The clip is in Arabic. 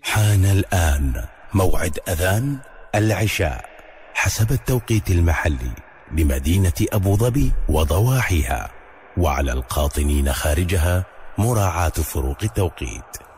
حان الآن موعد أذان العشاء حسب التوقيت المحلي لمدينة أبو ظبي وضواحيها، وعلى القاطنين خارجها مراعاة فروق التوقيت.